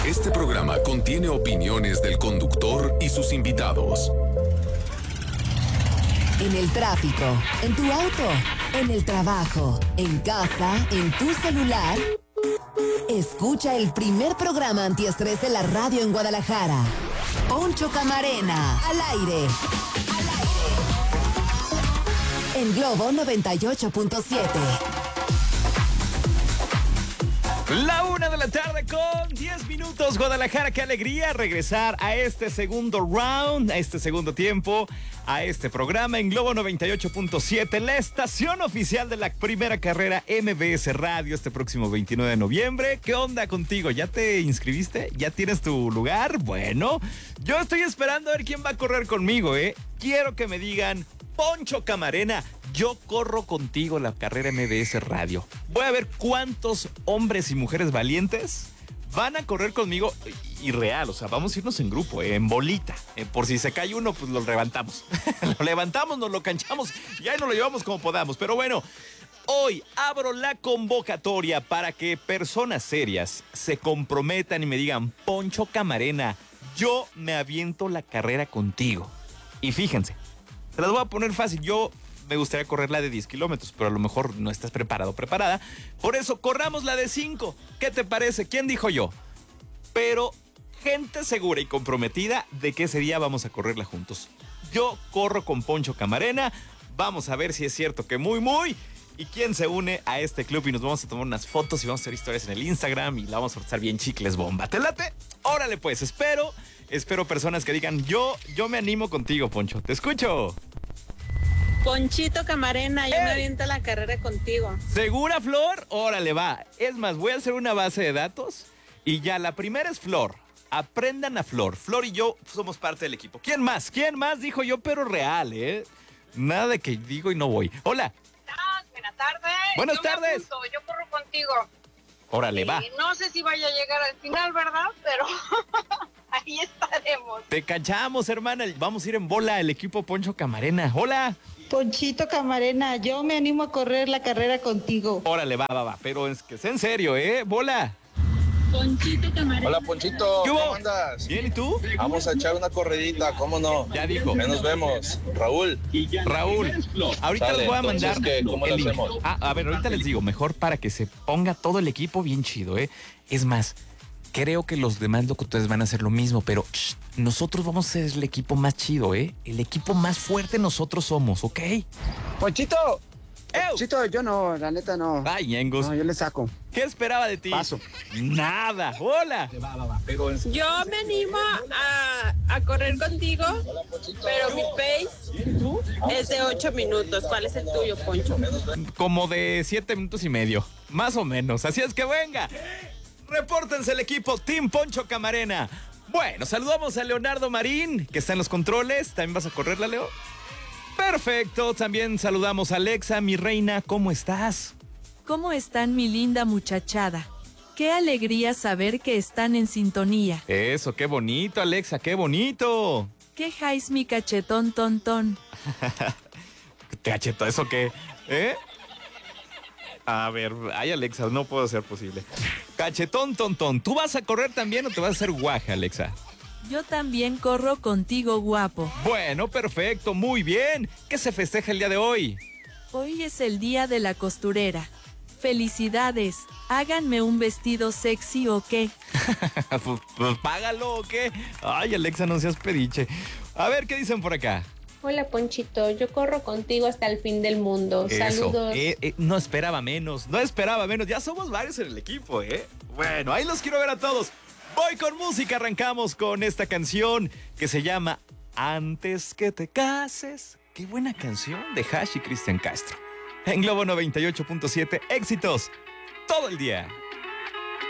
Este programa contiene opiniones del conductor y sus invitados. En el tráfico, en tu auto, en el trabajo, en casa, en tu celular. Escucha el primer programa antiestrés de la radio en Guadalajara. Poncho Camarena, al aire. En Globo 98.7. La 1 de la tarde con 10 minutos, Guadalajara. Qué alegría regresar a este segundo round, a este segundo tiempo, a este programa en Globo 98.7, la estación oficial de la primera carrera MBS Radio este próximo 29 de noviembre. ¿Qué onda contigo? ¿Ya te inscribiste? ¿Ya tienes tu lugar? Bueno, yo estoy esperando a ver quién va a correr conmigo, ¿eh? Quiero que me digan: Poncho Camarena, yo corro contigo la carrera MBS Radio. Voy a ver cuántos hombres y mujeres valientes van a correr conmigo. Y real, o sea, vamos a irnos en grupo, en bolita. Por si se cae uno, pues lo levantamos. Lo levantamos, nos lo canchamos y ahí nos lo llevamos como podamos. Pero bueno, hoy abro la convocatoria para que personas serias se comprometan y me digan: Poncho Camarena, yo me aviento la carrera contigo. Y fíjense, se las voy a poner fácil. Yo me gustaría correr la de 10 kilómetros, pero a lo mejor no estás preparado o preparada. Por eso, corramos la de 5. ¿Qué te parece? ¿Quién dijo yo? Pero gente segura y comprometida de que ese día vamos a correrla juntos. Yo corro con Poncho Camarena. Vamos a ver si es cierto que muy. ¿Y quién se une a este club? Y nos vamos a tomar unas fotos y vamos a hacer historias en el Instagram y la vamos a estar bien chicles bomba. ¿Te late? Órale pues, espero personas que digan: yo me animo contigo, Poncho. Te escucho. Ponchito Camarena, yo me aviento la carrera contigo. ¿Segura, Flor? Órale, va. Es más, voy a hacer una base de datos y ya, la primera es Flor. Aprendan a Flor. Flor y yo somos parte del equipo. ¿Quién más? Dijo yo, pero real, ¿eh? Nada de que digo y no voy. Hola. Buenas tardes. Buenas tardes. Yo corro contigo. Órale, va. No sé si vaya a llegar al final, ¿verdad? Pero ahí estaremos. Te cachamos, hermana. Vamos a ir en bola, el equipo Poncho Camarena. Hola. Ponchito Camarena, yo me animo a correr la carrera contigo. Órale, va. Pero es que es en serio, ¿eh? Bola. Ponchito Camarena. Hola, Ponchito, ¿Qué hubo? ¿cómo andas? Bien, ¿y tú? Vamos a echar una corridita, ¿cómo no? Ya dijo. Ya nos vemos. Raúl. Ahorita Sale, les voy a entonces, mandar ¿qué? ¿Cómo el lo link. hacemos? A ver, ahorita les digo, mejor para que se ponga todo el equipo bien chido, ¿eh? Es más, creo que los demás locutores van a hacer lo mismo, pero nosotros vamos a ser el equipo más chido, ¿eh? El equipo más fuerte nosotros somos, ¿ok? Ponchito. ¡Ew! Ponchito, yo no, la neta no. Ay, Ñengos. No, yo le saco. ¿Qué esperaba de ti? Paso. Nada. Hola. Yo me animo a correr contigo, pero mi pace es de 8 minutos. ¿Cuál es el tuyo, Poncho? Como de 7 minutos y medio, más o menos. Así es que venga. Repórtense el equipo Team Poncho Camarena. Bueno, saludamos a Leonardo Marín, que está en los controles. ¿También vas a correrla, Leo? Perfecto. También saludamos a Alexa, mi reina. ¿Cómo estás? ¿Cómo están, mi linda muchachada? Qué alegría saber que están en sintonía. Eso, qué bonito, Alexa, qué bonito. ¿Qué jais mi cachetón ton? ¿Cacheto eso qué? ¿Eh? A ver, ay, Alexa, no puedo ser posible. Cachetón ton. ¿Tú vas a correr también o te vas a hacer guaje, Alexa? Yo también corro contigo, guapo. Bueno, perfecto, muy bien. ¿Qué se festeja el día de hoy? Hoy es el día de la costurera. Felicidades. Háganme un vestido sexy o qué. pues págalo o qué. Ay, Alexa, no seas pediche. A ver, ¿qué dicen por acá? Hola, Ponchito, yo corro contigo hasta el fin del mundo. Eso. Saludos. No esperaba menos. Ya somos varios en el equipo, ¿eh? Bueno, ahí los quiero ver a todos. Voy con música, arrancamos con esta canción que se llama Antes que te cases. Qué buena canción de Hash y Cristian Castro. En Globo 98.7, éxitos todo el día.